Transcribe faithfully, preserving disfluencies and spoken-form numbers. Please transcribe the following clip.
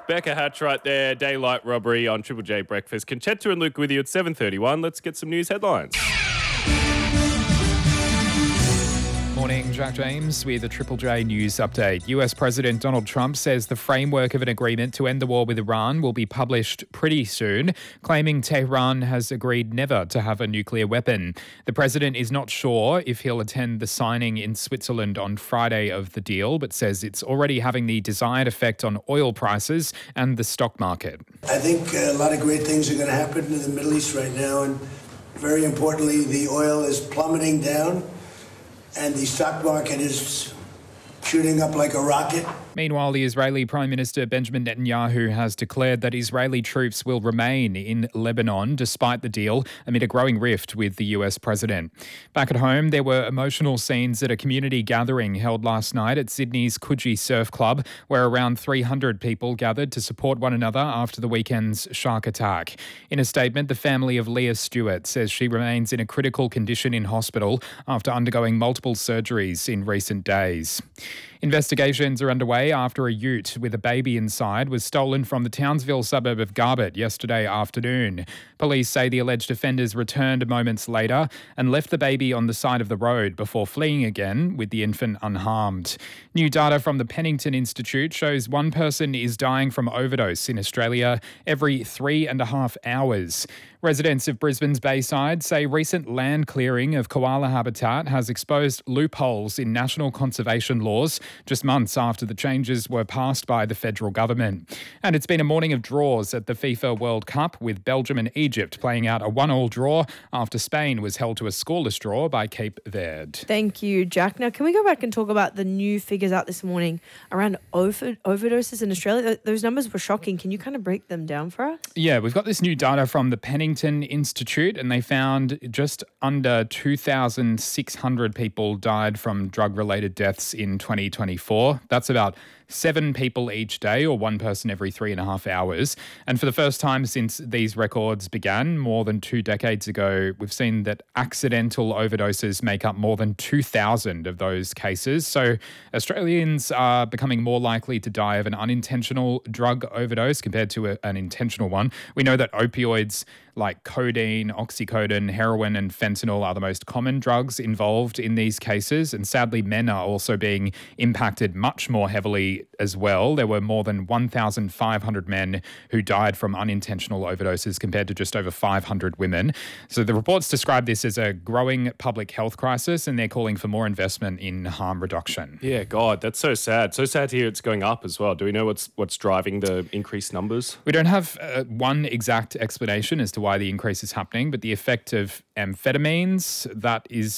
Becca Hatch right there, daylight robbery on Triple J Breakfast. Conchetta and Luke with you at seven thirty-one. Let's get some news headlines. Morning, Jack James with a Triple J News update. U S President Donald Trump says the framework of an agreement to end the war with Iran will be published pretty soon, claiming Tehran has agreed never to have a nuclear weapon. The president is not sure if he'll attend the signing in Switzerland on Friday of the deal, but says it's already having the desired effect on oil prices and the stock market. I think a lot of great things are going to happen in the Middle East right now, and very importantly, the oil is plummeting down. And the stock market is shooting up like a rocket. Meanwhile, the Israeli Prime Minister Benjamin Netanyahu has declared that Israeli troops will remain in Lebanon despite the deal amid a growing rift with the U S president. Back at home, there were emotional scenes at a community gathering held last night at Sydney's Coogee Surf Club, where around three hundred people gathered to support one another after the weekend's shark attack. In a statement, the family of Leah Stewart says she remains in a critical condition in hospital after undergoing multiple surgeries in recent days. Investigations are underway after a ute with a baby inside was stolen from the Townsville suburb of Garbutt yesterday afternoon. Police say the alleged offenders returned moments later and left the baby on the side of the road before fleeing again with the infant unharmed. New data from the Pennington Institute shows one person is dying from overdose in Australia every three and a half hours. Residents of Brisbane's Bayside say recent land clearing of koala habitat has exposed loopholes in national conservation laws just months after the changes were passed by the federal government. And it's been a morning of draws at the FIFA World Cup, with Belgium and Egypt playing out a one-all draw after Spain was held to a scoreless draw by Cape Verde. Thank you, Jack. Now, can we go back and talk about the new figures out this morning around over- overdoses in Australia? Th- those numbers were shocking. Can you kind of break them down for us? Yeah, we've got this new data from the Pennington Institute, and they found just under two thousand six hundred people died from drug-related deaths in twenty twenty-four. That's about seven people each day, or one person every three and a half hours. And for the first time since these records began more than two decades ago, we've seen that accidental overdoses make up more than two thousand of those cases. So Australians are becoming more likely to die of an unintentional drug overdose compared to a, an intentional one. We know that opioids like codeine, oxycodone, heroin and fentanyl are the most common drugs involved in these cases. And sadly, men are also being impacted much more heavily as well. There were more than one thousand five hundred men who died from unintentional overdoses compared to just over five hundred women. So the reports describe this as a growing public health crisis, and they're calling for more investment in harm reduction. Yeah, God, that's so sad. So sad to hear it's going up as well. Do we know what's what's driving the increased numbers? We don't have uh, one exact explanation as to why the increase is happening, but the effect of amphetamines, that is